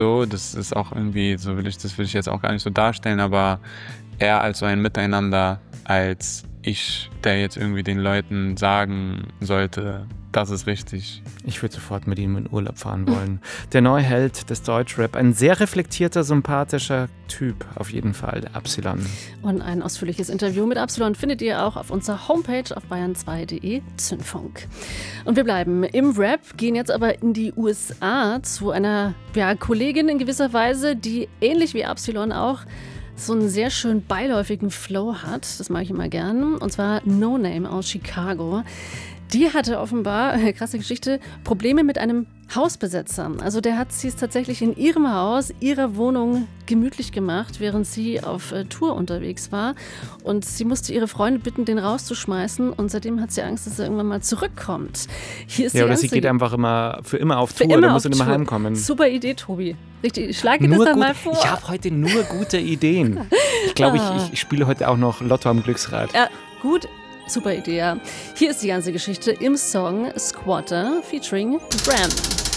so. Das ist auch irgendwie, das will ich jetzt auch gar nicht so darstellen, aber eher als so ein Miteinander, als ich, der jetzt irgendwie den Leuten sagen sollte, das ist richtig. Ich würde sofort mit ihm in Urlaub fahren wollen. Der neue Held des Deutschrap, ein sehr reflektierter, sympathischer Typ auf jeden Fall, der Absilon. Und ein ausführliches Interview mit Absilon findet ihr auch auf unserer Homepage auf bayern2.de Zündfunk. Und wir bleiben im Rap, gehen jetzt aber in die USA zu einer Kollegin in gewisser Weise, die ähnlich wie Absilon auch so einen sehr schön beiläufigen Flow hat. Das mag ich immer gern. Und zwar No Name aus Chicago. Die hatte offenbar, krasse Geschichte, Probleme mit einem Hausbesetzer. Also der hat sie es tatsächlich in ihrem Haus, ihrer Wohnung gemütlich gemacht, während sie auf Tour unterwegs war. Und sie musste ihre Freunde bitten, den rauszuschmeißen. Und seitdem hat sie Angst, dass er irgendwann mal zurückkommt. Hier ist oder sie geht einfach für immer auf Tour, dann muss sie nicht mehr heimkommen. Super Idee, Tobi. Richtig, ich schlage das dann mal vor. Ich habe heute nur gute Ideen. Ich glaube, ich spiele heute auch noch Lotto am Glücksrad. Ja, gut. Super Idee, ja. Hier ist die ganze Geschichte im Song Squatter featuring Bram.